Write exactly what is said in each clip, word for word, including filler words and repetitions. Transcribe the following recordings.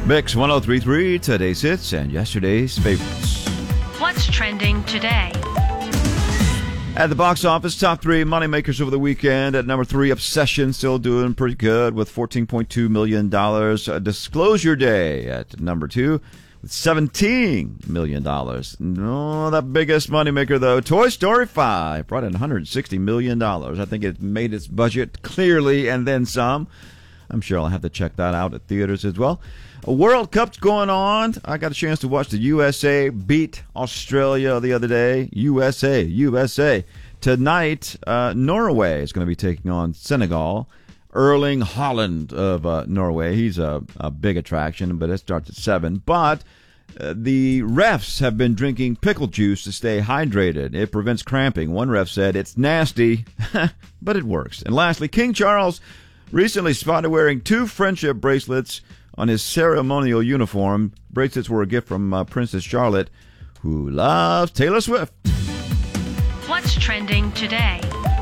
Mix one oh three point three, today's hits and yesterday's favorites. What's trending today? At the box office, top three moneymakers over the weekend. At number three, Obsession, still doing pretty good with fourteen point two million dollars. Uh, Disclosure Day at number two with seventeen million dollars. No, the biggest moneymaker, though, Toy Story five, brought in one hundred sixty million dollars. I think it made its budget clearly and then some. I'm sure I'll have to check that out at theaters as well. A World Cup's going on. I got a chance to watch the U S A beat Australia the other day. U S A, U S A. Tonight, uh, Norway is going to be taking on Senegal. Erling Haaland of uh, Norway. He's a, a big attraction, but it starts at seven. But uh, the refs have been drinking pickle juice to stay hydrated. It prevents cramping. One ref said it's nasty, but it works. And lastly, King Charles recently spotted wearing two friendship bracelets on his ceremonial uniform. Bracelets were a gift from uh, Princess Charlotte, who loves Taylor Swift. What's trending today?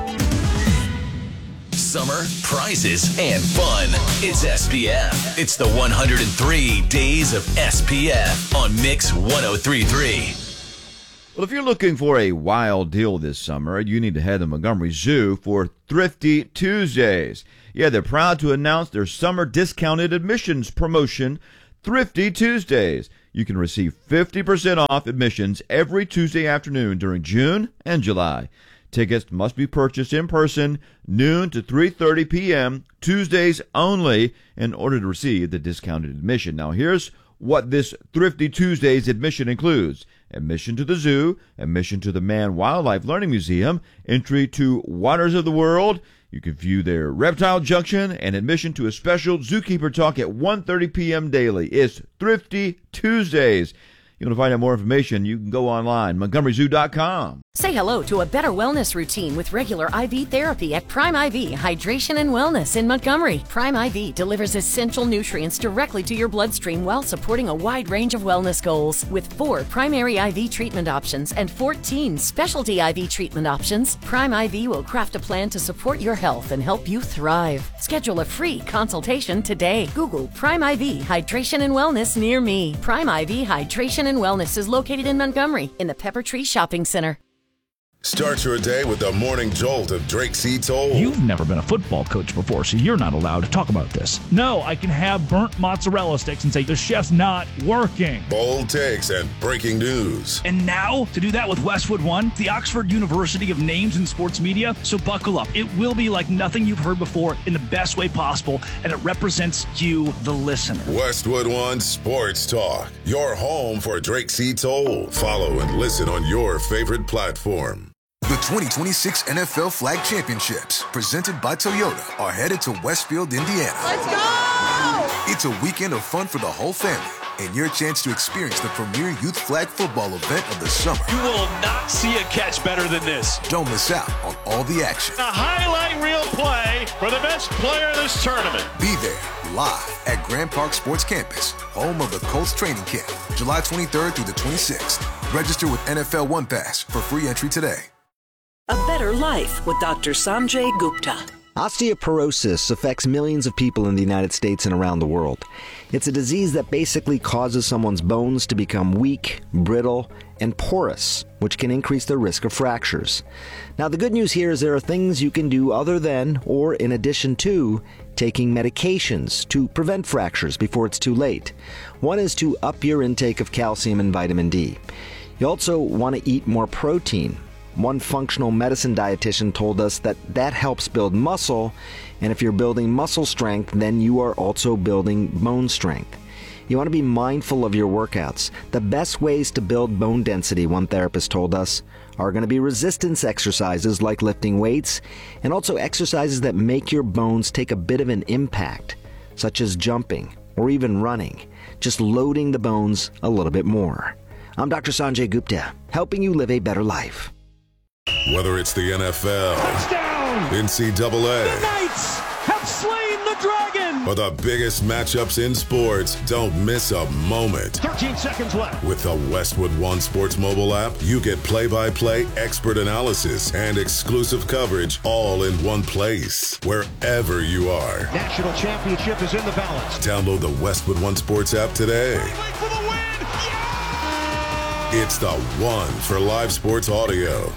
Summer, prizes, and fun. It's S P F. It's the one hundred three Days of S P F on Mix one oh three point three. Well, if you're looking for a wild deal this summer, you need to head to Montgomery Zoo for Thrifty Tuesdays. Yeah, they're proud to announce their summer discounted admissions promotion, Thrifty Tuesdays. You can receive fifty percent off admissions every Tuesday afternoon during June and July. Tickets must be purchased in person, noon to three thirty p.m., Tuesdays only, in order to receive the discounted admission. Now, here's what this Thrifty Tuesdays admission includes. Admission to the zoo, admission to the Mann Wildlife Learning Museum, entry to Waters of the World. You can view their reptile junction, and admission to a special zookeeper talk at one thirty p.m. daily. It's Thrifty Tuesdays. You want to find out more information, you can go online, montgomery zoo dot com. Say hello to a better wellness routine with regular I V therapy at Prime I V Hydration and Wellness in Montgomery. Prime I V delivers essential nutrients directly to your bloodstream while supporting a wide range of wellness goals. With four primary I V treatment options and fourteen specialty I V treatment options, Prime I V will craft a plan to support your health and help you thrive. Schedule a free consultation today. Google Prime I V Hydration and Wellness near me. Prime I V Hydration and Wellness is located in Montgomery in the Pepper Tree Shopping Center. Start your day with the morning jolt of Drake C. Toll. You've never been a football coach before, so you're not allowed to talk about this. No, I can have burnt mozzarella sticks and say the chef's not working. Bold takes and breaking news. And now, to do that with Westwood One, the Oxford University of Names in Sports Media. So buckle up. It will be like nothing you've heard before in the best way possible, and it represents you, the listener. Westwood One Sports Talk, your home for Drake C. Toll. Follow and listen on your favorite platform. The twenty twenty-six N F L Flag Championships, presented by Toyota, are headed to Westfield, Indiana. Let's go! It's a weekend of fun for the whole family and your chance to experience the premier youth flag football event of the summer. You will not see a catch better than this. Don't miss out on all the action. A highlight reel play for the best player of this tournament. Be there live at Grand Park Sports Campus, home of the Colts training camp, July twenty-third through the twenty-sixth. Register with N F L One Pass for free entry today. A better life with Doctor Sanjay Gupta. Osteoporosis affects millions of people in the United States and around the world. It's a disease that basically causes someone's bones to become weak, brittle, and porous, which can increase their risk of fractures. Now, the good news here is there are things you can do other than, or in addition to, taking medications to prevent fractures before it's too late. One is to up your intake of calcium and vitamin D. You also want to eat more protein. One functional medicine dietitian told us that that helps build muscle, and if you're building muscle strength, then you are also building bone strength. You want to be mindful of your workouts. The best ways to build bone density, one therapist told us, are going to be resistance exercises like lifting weights, and also exercises that make your bones take a bit of an impact, such as jumping or even running, just loading the bones a little bit more. I'm Doctor Sanjay Gupta, helping you live a better life. Whether it's the N F L, touchdown, N C double A, the Knights have slain the dragon, or the biggest matchups in sports, don't miss a moment. thirteen seconds left. With the Westwood One Sports mobile app, you get play-by-play, expert analysis, and exclusive coverage all in one place, wherever you are. National championship is in the balance. Download the Westwood One Sports app today. For the win! Yeah! It's the one for live sports audio.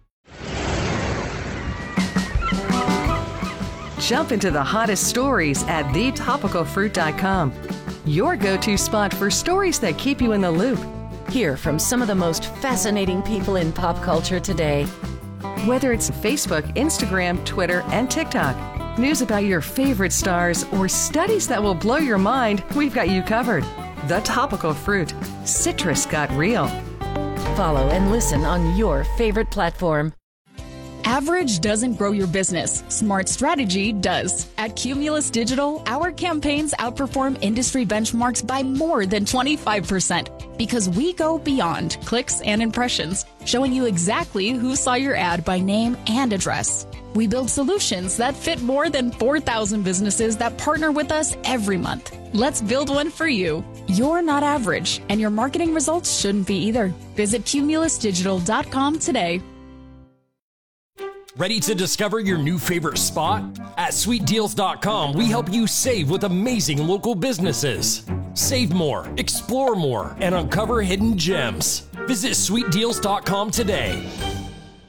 Jump into the hottest stories at the topical fruit dot com. Your go-to spot for stories that keep you in the loop. Hear from some of the most fascinating people in pop culture today. Whether it's Facebook, Instagram, Twitter, and TikTok, news about your favorite stars, or studies that will blow your mind, we've got you covered. The Topical Fruit. Citrus got real. Follow and listen on your favorite platform. Average doesn't grow your business. Smart strategy does. At Cumulus Digital, our campaigns outperform industry benchmarks by more than twenty-five percent because we go beyond clicks and impressions, showing you exactly who saw your ad by name and address. We build solutions that fit more than four thousand businesses that partner with us every month. Let's build one for you. You're not average, and your marketing results shouldn't be either. Visit cumulus digital dot com today. Ready to discover your new favorite spot? At sweet deals dot com, we help you save with amazing local businesses. Save more, explore more, and uncover hidden gems. Visit sweet deals dot com today.